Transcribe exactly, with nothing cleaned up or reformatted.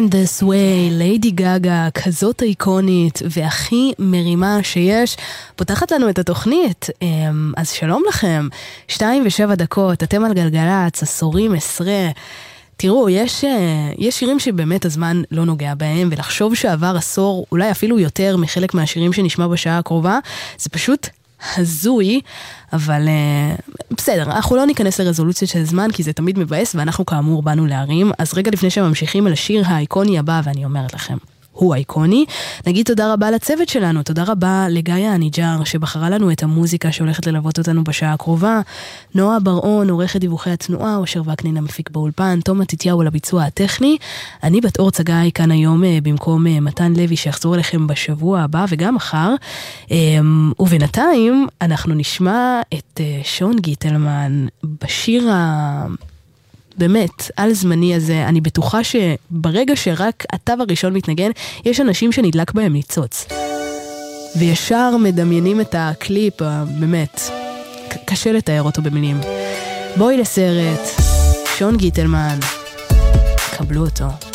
Born This Way, ליידי גגה, כזאת איקונית והכי מרימה שיש, פותחת לנו את התוכנית. אז שלום לכם, שתיים ושבע דקות, אתם על גלגלץ, עשורים עשרה. תראו, יש, יש שירים שבאמת הזמן לא נוגע בהם, ולחשוב שעבר עשור, אולי אפילו יותר מחלק מהשירים שנשמע בשעה הקרובה, זה פשוט הזוי, אבל בסדר, אנחנו לא ניכנס לרזולוציה של זמן, כי זה תמיד מבאס, ואנחנו כאמור באנו להרים. אז רגע לפני שממשיכים על השיר האיקוני הבא, ואני אומרת לכם, הוא האיקוני, נגיד תודה רבה לצוות שלנו, תודה רבה לגאיה הניג'ר, שבחרה לנו את המוזיקה שהולכת ללוות אותנו בשעה הקרובה, נועה ברעון, עורכת דיווחי התנועה, אושר וקנין המפיק באולפן, תום תתיהו לביצוע הטכני, אני בת אור צגאי כאן היום במקום מתן לוי, שיחזור אליכם בשבוע הבא וגם מחר, ובינתיים אנחנו נשמע את שון גיטלמן בשיר ה... באמת, על זמני הזה, אני בטוחה שברגע שרק התו הראשון מתנגן, יש אנשים שנדלק בהם ניצוץ. וישר מדמיינים את הקליפ, באמת, קשה לתאר אותו במילים. בואי לסרט, שון גיטלמן, קבלו אותו.